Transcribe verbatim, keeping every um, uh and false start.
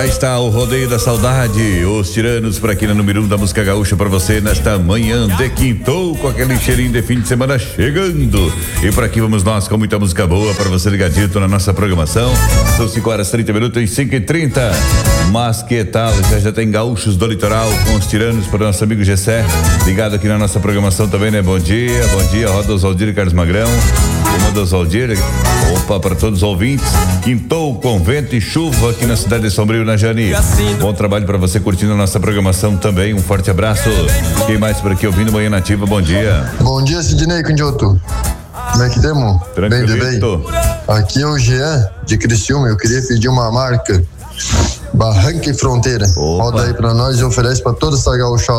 Aí está o Rodeio da Saudade, os Tiranos por aqui na número um da música gaúcha pra você nesta manhã de quintou, com aquele cheirinho de fim de semana chegando. E por aqui vamos nós com muita música boa para você ligadito na nossa programação. São cinco horas trinta minutos e cinco e trinta. Mas que tal? Já já tem gaúchos do litoral com os Tiranos para o nosso amigo Gessé, ligado aqui na nossa programação também, né? Bom dia, bom dia, Roda Oswaldir e Carlos Magrão. Uma do Oswaldir, opa, para todos os ouvintes. Quintou com vento e chuva aqui na cidade de Sombrio, na Jani. Bom trabalho para você curtindo a nossa programação também. Um forte abraço. Quem mais por aqui ouvindo Manhã Nativa? Bom dia. Bom dia, Sidney Candioto. Como é que temos? Bem de bem? Aqui é o Jean de Criciúma. Eu queria pedir uma marca Barranca e Fronteira. Opa. Roda aí pra nós e oferece pra toda essa gauchada.